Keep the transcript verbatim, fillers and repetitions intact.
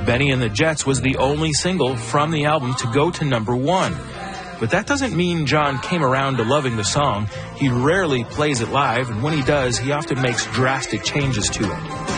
Benny and the Jets was the only single from the album to go to number one. But that doesn't mean John came around to loving the song. He rarely plays it live, and when he does, he often makes drastic changes to it.